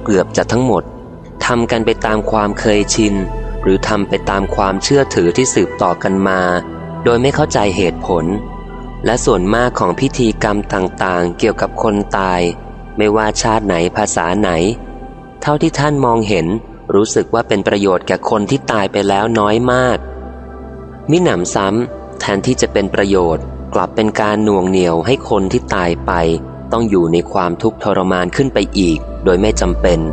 เกือบจะทั้งหมดทำกันไปตามความเคยชินหรือทำไปตามความเชื่อถือที่สืบต่อกันมาโดยไม่เข้าใจเหตุผลและส่วนมากของพิธีกรรมต่างๆเกี่ยวกับคนตายไม่ว่าชาติไหนภาษาไหนเท่าที่ท่านมองเห็นรู้สึกว่าเป็นประโยชน์แก่คนที่ตายไปแล้วน้อยมากมิหนำซ้ำแทนที่จะเป็นประโยชน์กลับเป็นการหน่วงเหนี่ยวให้คนที่ตายไปต้องอยู่ในความทุกข์ทรมานขึ้นไปอีกโดยไม่จำเป็น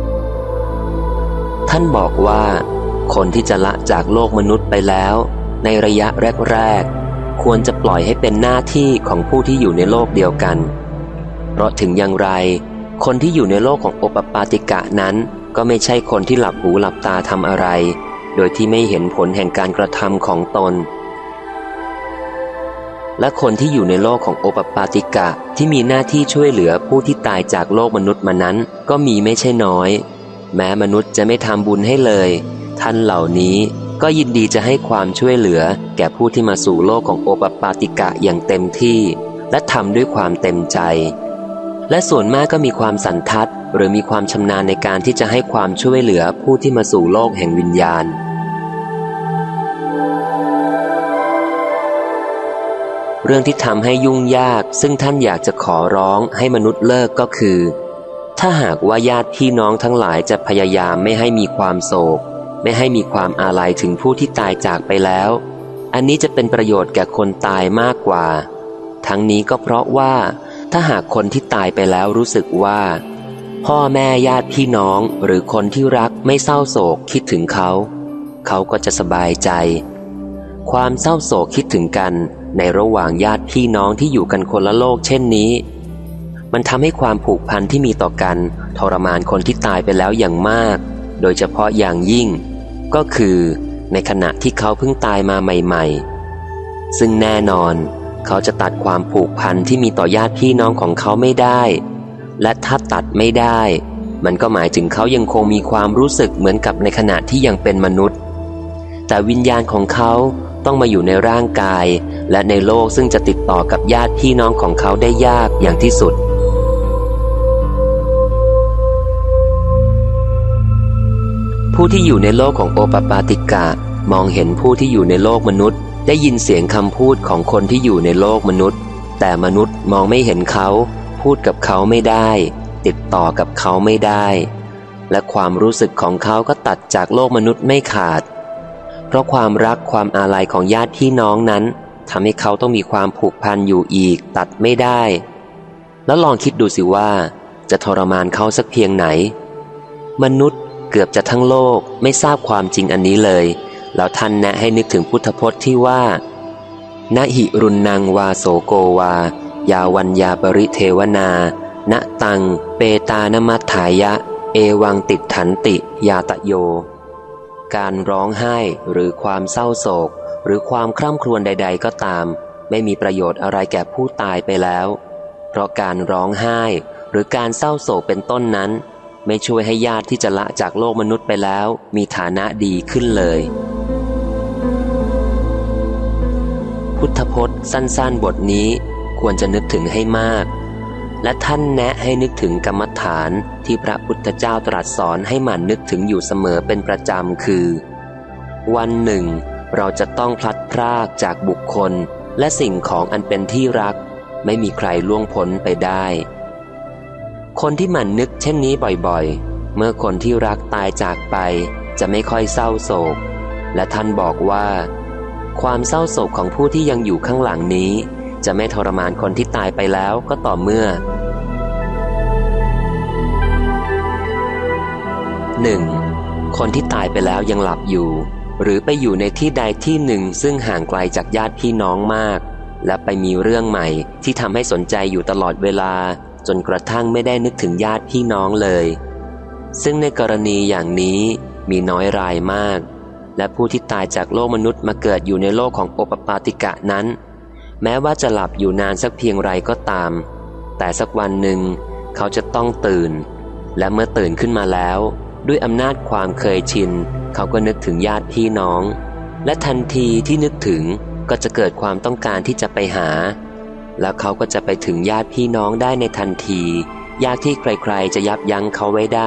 ท่านบอกว่าคนที่จะละจากโลกมนุษย์ไปแล้วในระยะแรกๆควรจะปล่อยให้เป็นหน้าที่ของผู้ที่อยู่ในโลกเดียวกันเพราะถึงอย่างไรคนที่อยู่ในโลกของโอปปาติกะนั้นก็ไม่ใช่คนที่หลับหูหลับตาทำอะไรโดยที่ไม่เห็นผลแห่งการกระทำของตนและคนที่อยู่ในโลกของโอปปาติกะที่มีหน้าที่ช่วยเหลือผู้ที่ตายจากโลกมนุษย์มานั้นก็มีไม่ใช่น้อยแม้มนุษย์จะไม่ทำบุญให้เลยท่านเหล่านี้ก็ยินดีจะให้ความช่วยเหลือแก่ผู้ที่มาสู่โลกของโอปปาติกะอย่างเต็มที่และทำด้วยความเต็มใจและส่วนมากก็มีความสันทัดหรือมีความชำนาญในการที่จะให้ความช่วยเหลือผู้ที่มาสู่โลกแห่งวิญญาณเรื่องที่ทำให้ยุ่งยากซึ่งท่านอยากจะขอร้องให้มนุษย์เลิกก็คือถ้าหากว่าญาติพี่น้องทั้งหลายจะพยายามไม่ให้มีความโศกไม่ให้มีความอาลัยถึงผู้ที่ตายจากไปแล้วอันนี้จะเป็นประโยชน์แก่คนตายมากกว่าทั้งนี้ก็เพราะว่าถ้าหากคนที่ตายไปแล้วรู้สึกว่าพ่อแม่ญาติพี่น้องหรือคนที่รักไม่เศร้าโศกคิดถึงเขาก็จะสบายใจความเศร้าโศกคิดถึงกันในระหว่างญาติพี่น้องที่อยู่กันคนละโลกเช่นนี้มันทำให้ความผูกพันที่มีต่อกันทรมานคนที่ตายไปแล้วอย่างมากโดยเฉพาะอย่างยิ่งก็คือในขณะที่เขาเพิ่งตายมาใหม่ๆซึ่งแน่นอนเขาจะตัดความผูกพันที่มีต่อญาติพี่น้องของเขาไม่ได้และถ้าตัดไม่ได้มันก็หมายถึงเขายังคงมีความรู้สึกเหมือนกับในขณะที่ยังเป็นมนุษย์แต่วิญญาณของเขาต้องมาอยู่ในร่างกายและในโลกซึ่งจะติดต่อกับญาติพี่น้องของเขาได้ยากอย่างที่สุดผู้ที่อยู่ในโลกของโอปปาติกะมองเห็นผู้ที่อยู่ในโลกมนุษย์ได้ยินเสียงคำพูดของคนที่อยู่ในโลกมนุษย์แต่มนุษย์มองไม่เห็นเขาพูดกับเขาไม่ได้ติดต่อกับเขาไม่ได้และความรู้สึกของเขาก็ตัดจากโลกมนุษย์ไม่ขาดเพราะความรักความอาลัยของญาติพี่น้องนั้นทำให้เขาต้องมีความผูกพันอยู่อีกตัดไม่ได้แล้วลองคิดดูสิว่าจะทรมานเขาสักเพียงไหนมนุษย์เกือบจะทั้งโลกไม่ทราบความจริงอันนี้เลยแล้วท่านแนะให้นึกถึงพุทธพจน์ที่ว่านะหิรุณังวาโสโกวายาวัญญาปริเทวนานะตังเปตานมัฏฐายะเอวังติดถันติยาตะโยการร้องไห้หรือความเศร้าโศกหรือความคร่ำครวญใดๆก็ตามไม่มีประโยชน์อะไรแก่ผู้ตายไปแล้วเพราะการร้องไห้หรือการเศร้าโศกเป็นต้นนั้นไม่ช่วยให้ญาติที่จะละจากโลกมนุษย์ไปแล้วมีฐานะดีขึ้นเลยพุทธพจน์สั้นๆบทนี้ควรจะนึกถึงให้มากและท่านแนะให้นึกถึงกรรมฐานที่พระพุทธเจ้าตรัสสอนให้หมั่นนึกถึงอยู่เสมอเป็นประจำคือวันหนึ่งเราจะต้องพลัดพรากจากบุคคลและสิ่งของอันเป็นที่รักไม่มีใครล่วงพ้นไปได้คนที่หมั่นนึกเช่นนี้บ่อยๆเมื่อคนที่รักตายจากไปจะไม่ค่อยเศร้าโศกและท่านบอกว่าความเศร้าโศกของผู้ที่ยังอยู่ข้างหลังนี้จะไม่ทรมานคนที่ตายไปแล้วก็ต่อเมื่อ 1. คนที่ตายไปแล้วยังหลับอยู่หรือไปอยู่ในที่ใดที่หนึ่งซึ่งห่างไกลจากญาติพี่น้องมากและไปมีเรื่องใหม่ที่ทำให้สนใจอยู่ตลอดเวลาจนกระทั่งไม่ได้นึกถึงญาติพี่น้องเลยซึ่งในกรณีอย่างนี้มีน้อยรายมากและผู้ที่ตายจากโลกมนุษย์มาเกิดอยู่ในโลกของโอปปาติกะนั้นแม้ว่าจะหลับอยู่นานสักเพียงไรก็ตามแต่สักวันหนึ่งเขาจะต้องตื่นและเมื่อตื่นขึ้นมาแล้วด้วยอำนาจความเคยชินเขาก็นึกถึงญาติพี่น้องและทันทีที่นึกถึงก็จะเกิดความต้องการที่จะไปหาแล้วเขาก็จะไปถึงญาติพี่น้องได้ในทันทียากที่ใครๆจะยับยั้งเขาไว้ได้